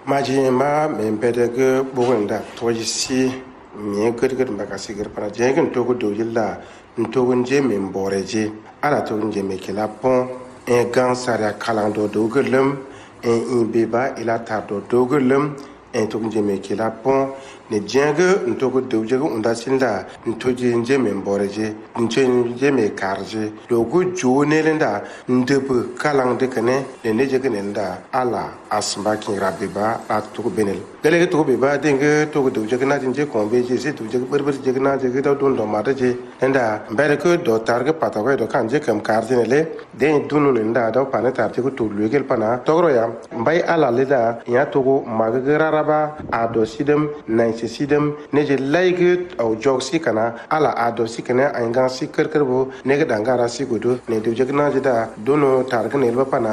maji ma men bedege bugunda toyisi nye gurgur magasi girpana jengin togo dojilla ntogun je men boreje ala togun je me kila pon en gansara kalando dogulum en imbeba ila tardo dogulum en togun je me kila pon ne jenge ntogo dojege unda sinda ntoje nje men boreje nje me karje dogo jone lenda ndebu kalang de kane ne neje nda ala asma kin rabiba a togo benel delege togo beba dinge togo dojege na dinje kombe je se dojege berber je na je da don do mata je nda mbere ko do targe patago do kanje kam karje ne den dunu nda do pana tarje ko to lugel pana togro ya mbay ala leda ya togo magagara raba ado sidem nansi sidem neje laige au jogsi kana ala ado sikana angan si kerkerbo nege dangara si godo ne dojege na je da dono targe ne pana